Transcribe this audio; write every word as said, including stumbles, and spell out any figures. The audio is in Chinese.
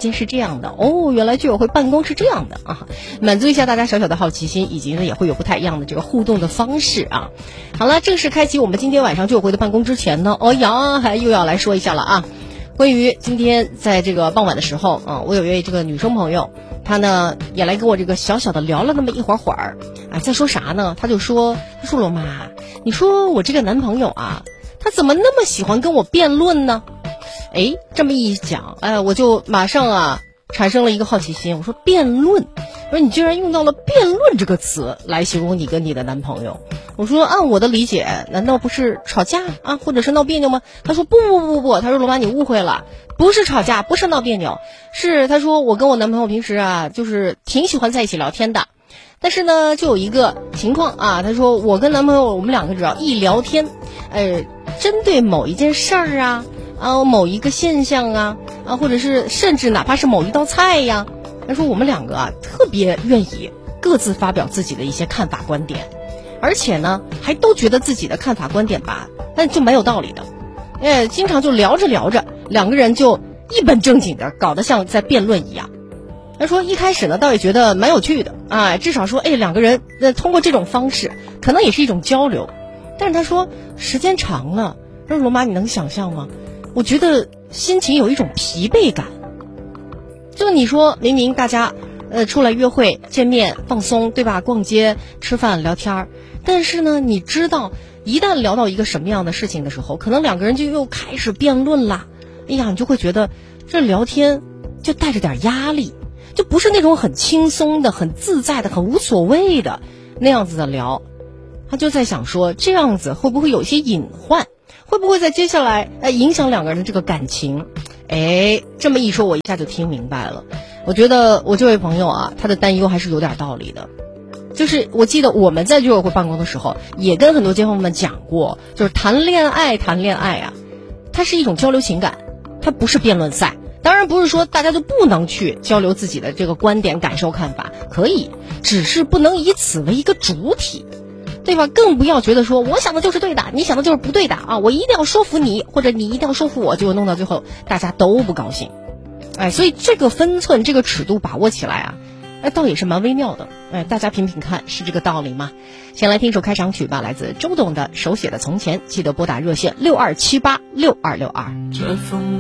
竟是这样的哦，原来居委会办公是这样的啊，满足一下大家小小的好奇心，以及呢也会有不太一样的这个互动的方式啊。好了，正式开启我们今天晚上居委会的办公之前呢，哦呀，还又要来说一下了啊。关于今天在这个傍晚的时候啊，我有一位这个女生朋友，她呢也来跟我这个小小的聊了那么一会儿会儿，啊，在说啥呢？她就说，她说罗妈，你说我这个男朋友啊，他怎么那么喜欢跟我辩论呢？哎，这么一讲，哎，我就马上啊产生了一个好奇心。我说辩论，我说你居然用到了辩论这个词来形容你跟你的男朋友。我说按我的理解，难道不是吵架啊，或者是闹别扭吗？他说不不不不，他说罗妈你误会了，不是吵架，不是闹别扭，是他说我跟我男朋友平时啊就是挺喜欢在一起聊天的。但是呢，就有一个情况啊，他说我跟男朋友我们两个只要一聊天，呃，针对某一件事儿啊，啊某一个现象啊，啊或者是甚至哪怕是某一道菜呀，他说我们两个啊特别愿意各自发表自己的一些看法观点，而且呢还都觉得自己的看法观点吧，但就蛮有道理的，哎，经常就聊着聊着，两个人就一本正经的搞得像在辩论一样。他说一开始呢倒也觉得蛮有趣的啊，至少说哎两个人呃通过这种方式可能也是一种交流，但是他说时间长了，说罗妈你能想象吗？我觉得心情有一种疲惫感。就你说明明大家呃出来约会见面放松对吧，逛街吃饭聊天，但是呢你知道一旦聊到一个什么样的事情的时候，可能两个人就又开始辩论啦。哎呀，你就会觉得这聊天就带着点压力，就不是那种很轻松的很自在的很无所谓的那样子的聊。他就在想说这样子会不会有一些隐患，会不会在接下来呃影响两个人的这个感情。哎，这么一说我一下就听明白了。我觉得我这位朋友啊，他的担忧还是有点道理的。就是我记得我们在居委会办公的时候也跟很多街坊们讲过，就是谈恋爱谈恋爱啊，它是一种交流情感，它不是辩论赛。当然不是说大家就不能去交流自己的这个观点感受看法，可以，只是不能以此为一个主体，对吧？更不要觉得说我想的就是对的，你想的就是不对的啊！我一定要说服你，或者你一定要说服我，结果弄到最后大家都不高兴。哎，所以这个分寸这个尺度把握起来啊，哎，倒也是蛮微妙的。哎，大家品品看，是这个道理吗？先来听首开场曲吧，来自周董的手写的从前，记得拨打热线六二七八六二六二。